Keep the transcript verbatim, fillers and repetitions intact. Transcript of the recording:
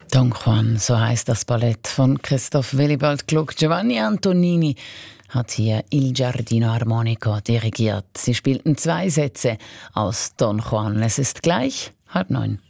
Don Juan, so heißt das Ballett von Christoph Willibald Gluck. Giovanni Antonini hat hier Il Giardino Armonico dirigiert. Sie spielten zwei Sätze aus Don Juan. Es ist gleich halb neun.